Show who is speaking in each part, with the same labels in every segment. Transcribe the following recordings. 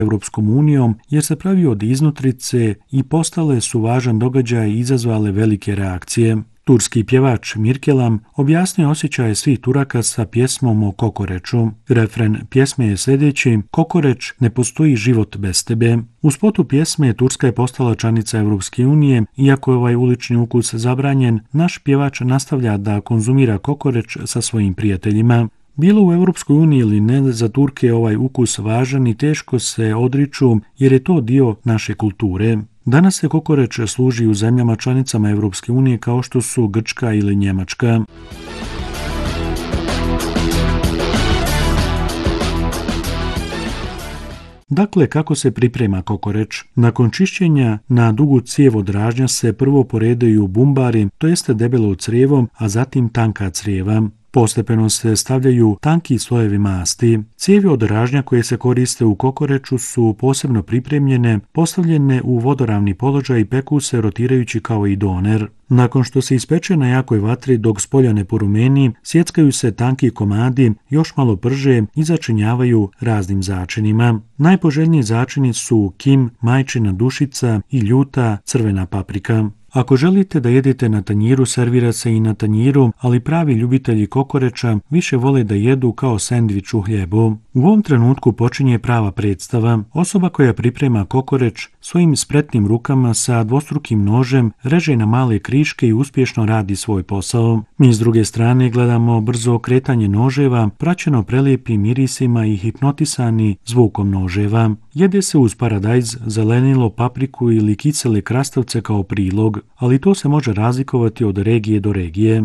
Speaker 1: Europskom unijom jer se pravi od iznutrice i postale su važan događaj i izazvale velike reakcije. Turski pjevač Mirkelam objasnio osjećaje svih Turaka sa pjesmom o kokoreču. Refren pjesme je sljedeći: Kokoreć, ne postoji život bez tebe. U spotu pjesme Turska je postala članica Europske unije, iako je ovaj ulični ukus zabranjen, naš pjevač nastavlja da konzumira kokoreć sa svojim prijateljima. Bilo u Europskoj uniji ili ne, za Turke je ovaj ukus važan i teško se odriču jer je to dio naše kulture. Danas se kokoreć služi u zemljama članicama Europske unije kao što su Grčka ili Njemačka. Dakle, kako se priprema kokoreć? Nakon čišćenja na dugu cijev od ražnja se prvo poredaju bumbari, to jeste debelo crijevo, a zatim tanka crijeva. Postepeno se stavljaju tanki slojevi masti. Cijevi od ražnja koje se koriste u kokoreču su posebno pripremljene, postavljene u vodoravni položaj i peku se rotirajući kao i doner. Nakon što se ispeče na jakoj vatri dok s polja ne porumeni, sjeckaju se tanki komadi, još malo prže i začinjavaju raznim začinima. Najpoželjniji začini su kim, majčina dušica i ljuta crvena paprika. Ako želite da jedete na tanjiru, servira se i na tanjiru, ali pravi ljubitelji kokoreča više vole da jedu kao sendvič u hljebu. U ovom trenutku počinje prava predstava. Osoba koja priprema kokoreć svojim spretnim rukama sa dvostrukim nožem reže na male kriške i uspješno radi svoj posao. Mi s druge strane gledamo brzo okretanje noževa, praćeno prelijepim mirisima i hipnotisani zvukom noževa. Jede se uz paradajz, zelenilo, papriku ili kisele krastavce kao prilog, ali to se može razlikovati od regije do regije.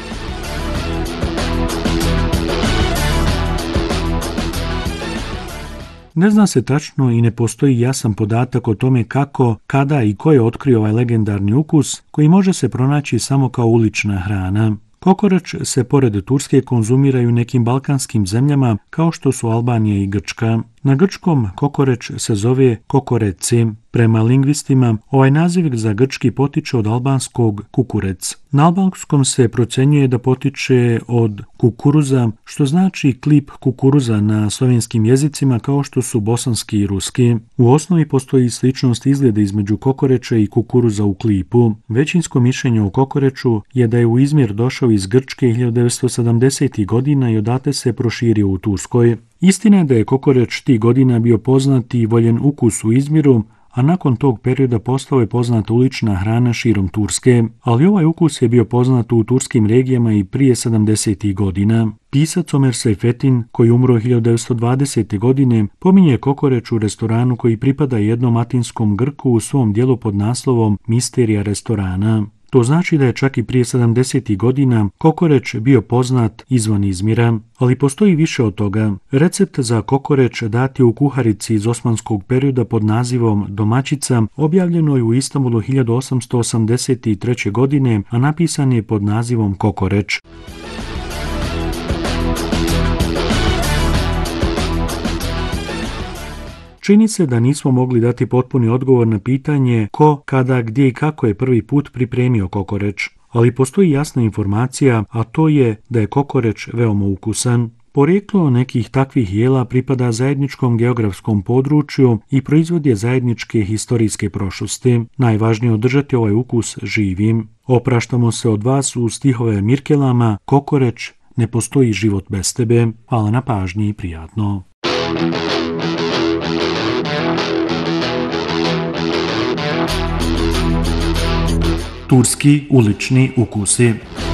Speaker 1: Ne zna se tačno i ne postoji jasan podatak o tome kako, kada i ko je otkrio ovaj legendarni ukus koji može se pronaći samo kao ulična hrana. Kokoreć se pored Turske konzumira i u nekim balkanskim zemljama kao što su Albanija i Grčka. Na grčkom kokoreć se zove kokoreci. Prema lingvistima, ovaj naziv za grčki potiče od albanskog kukurec. Na albanskom se procjenjuje da potiče od kukuruza, što znači klip kukuruza na slovenskim jezicima kao što su bosanski i ruski. U osnovi postoji sličnost izgleda između kokoreća i kukuruza u klipu. Većinsko mišljenje o kokoreću je da je u Izmir došao iz Grčke 1970. godina i odatle se proširio u Turskoj. Istina je da je kokoreć tih godina bio poznat i voljen ukus u Izmiru, a nakon tog perioda postao je poznata ulična hrana širom Turske, ali ovaj ukus je bio poznat u turskim regijama i prije 70. godina. Pisac Omer Seyfettin, koji umro 1920. godine, pominje kokoreć u restoranu koji pripada jednom atinskom Grku u svom dijelu pod naslovom Misterija restorana. To znači da je čak i prije 70. godina kokoreć bio poznat izvan Izmira, ali postoji više od toga. Recept za kokoreć dat je u kuharici iz osmanskog perioda pod nazivom Domaćica, objavljeno je u Istanbulu 1883. godine, a napisan je pod nazivom Kokoreć. Čini se da nismo mogli dati potpuni odgovor na pitanje ko, kada, gdje i kako je prvi put pripremio kokoreć, ali postoji jasna informacija, a to je da je kokoreć veoma ukusan. Porijeklo nekih takvih jela pripada zajedničkom geografskom području i proizvod je zajedničke historijske prošlosti. Najvažnije je održati ovaj ukus živim. Opraštamo se od vas uz stihove Mirkelama: Kokoreć, ne postoji život bez tebe. Hvala na pažnji i prijatno. Turski ulični ukusi.